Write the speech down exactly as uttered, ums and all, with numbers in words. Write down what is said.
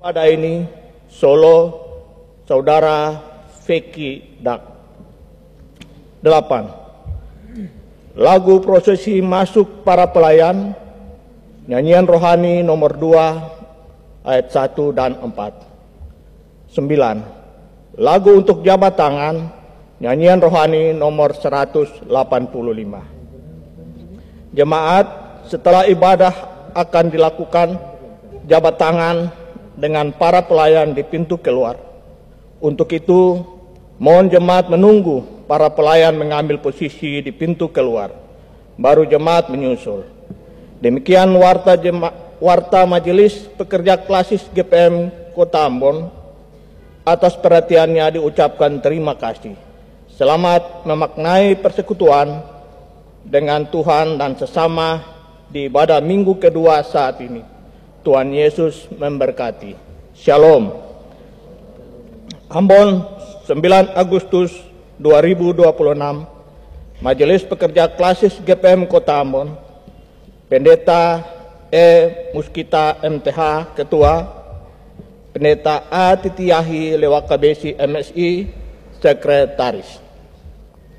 Pada ini Solo, Saudara Feki Dak. Delapan. Lagu prosesi masuk para pelayan, nyanyian rohani nomor dua, ayat satu dan empat. Sembilan. Lagu untuk jabat tangan, nyanyian rohani nomor seratus delapan puluh lima. Jemaat setelah ibadah akan dilakukan jabat tangan dengan para pelayan di pintu keluar. Untuk itu, mohon jemaat menunggu para pelayan mengambil posisi di pintu keluar, baru jemaat menyusul. Demikian warta, jema, warta Majelis Pekerja Klasis G P M Kota Ambon. Atas perhatiannya diucapkan terima kasih. Selamat memaknai persekutuan dengan Tuhan dan sesama di ibadah minggu kedua saat ini. Tuhan Yesus memberkati. Shalom. Ambon, sembilan Agustus dua ribu dua puluh enam. Majelis Pekerja Klasis G P M Kota Ambon. Pendeta E. Muskita M T H, Ketua. Pendeta A. Titiyahi Lewakabesi M Si, Sekretaris.